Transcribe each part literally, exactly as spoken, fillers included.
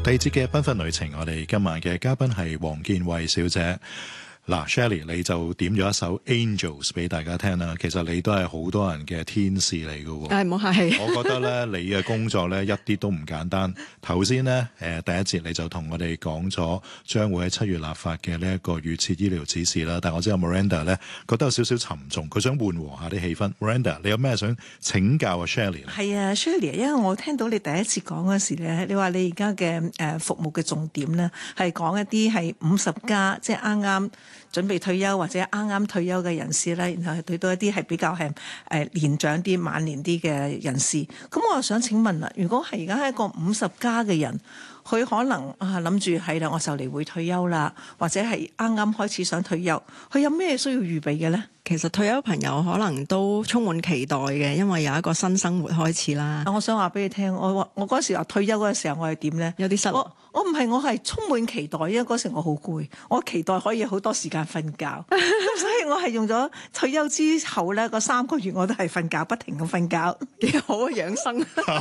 第二節嘅繽紛旅程，我哋今晚嘅嘉賓係黃建慧小姐。嗱 ，Shirley 你就點咗一首 Angels 俾大家聽啦。其實你都係好多人嘅天使嚟嘅喎。 誒，唔好客氣。 我覺得咧，你嘅工作咧一啲都唔簡單。頭先咧，誒第一節你就同我哋講咗將會喺七月立法嘅呢一個預設醫療指示啦。但係我知道 Miranda 咧覺得有少少沉重，佢想緩和下啲氣氛。Miranda，你有咩想請教啊 Shirley？ 係啊 Shirley，因為我聽到你第一次講嗰時咧，你話你而家嘅誒服務嘅重點咧係講一啲係五十加，即係啱啱準備退休或者啱啱退休嘅人士咧，然後對到一啲係比較係誒年長啲、晚年啲嘅人士。咁我又想請問啦，如果係而家係一個五十加嘅人，佢可能啊諗住係啦，我就嚟會退休啦，或者係啱啱開始想退休，佢有咩需要預備嘅咧？ 其實退休朋友可能都充滿期待嘅，因為有一個新生活開始啦。 我想話俾你聽，我我嗰時話退休嗰陣時候，我係點咧？ 有啲失落。 我唔係，我係充滿期待，因為嗰時我好攰，我期待可以好多時間瞓覺，咁所以我係用咗退休之後咧，嗰三個月我都係瞓覺，不停咁瞓覺， 幾好嘅養生。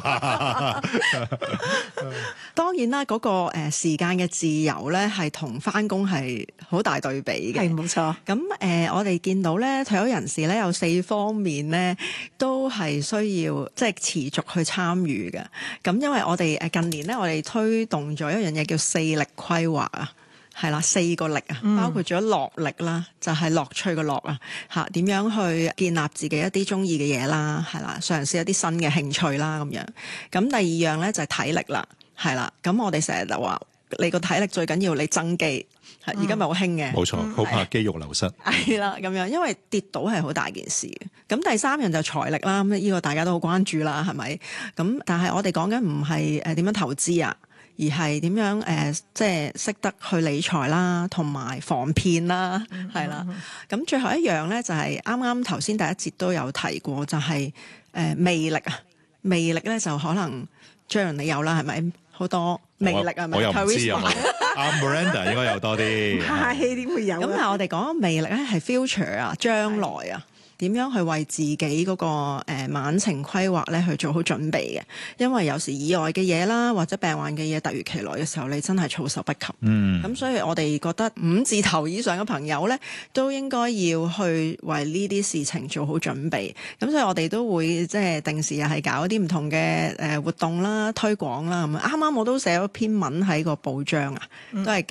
當然啦，嗰、那個誒、呃、時間嘅自由咧，係同返工係好大對比嘅。 係冇錯。 咁誒、呃，我哋見到咧，退休人士咧有四方面咧，都係需要即係持續去參與嘅。咁因為我哋誒近年咧，我哋推動咗一樣嘢叫四力規劃啊，係啦，四個力啊，包括咗樂力啦，就係、是、樂趣嘅樂啊，嚇點樣去建立自己一啲中意嘅嘢啦，係啦，嘗試一啲新嘅興趣啦咁樣。咁第二樣咧就係體力啦，係啦。咁我哋成日就話你個體力最緊要你增肌，係而家咪好興嘅， 冇錯，好怕肌肉流失。 係啦，咁樣因為跌倒係好大件事嘅。咁第三樣就財力啦，咁呢個大家都好關注啦，係咪？咁但係我哋講緊唔係誒點樣投資啊？而係點樣誒、呃，即係識得去理財啦，同埋防騙啦，係啦。咁最後一樣咧，就係啱啱頭先第一節都有提過，就係、是、誒、呃、魅力啊！魅力咧就可能張你有啦，係咪？好多魅力啊！ 我又唔知啊。阿 Miranda 應該有多啲。 客氣點會有？ 咁但係我哋講魅力咧，係 future 啊，將來啊。點樣去為自己嗰、那個誒、呃、晚程規劃咧去做好準備嘅？因為有時意外嘅嘢啦，或者病患嘅嘢突如其來嘅時候，你真係措手不及。嗯，咁所以我哋覺得五字頭以上嘅朋友咧，都應該要去為呢啲事情做好準備。咁所以我哋都會即係定時又係搞一啲唔同嘅誒活動啦、推廣啦咁。啱啱我都寫咗篇文喺個報章啊，都係